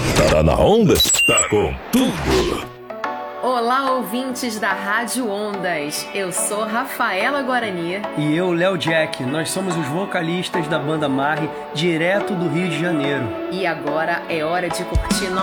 Tá na onda? Tá com tudo. Olá, ouvintes da Rádio Ondas. Eu sou Rafaela Guarani. E eu, Léo Jack. Nós somos os vocalistas da banda Marre, direto do Rio de Janeiro. E agora é hora de curtir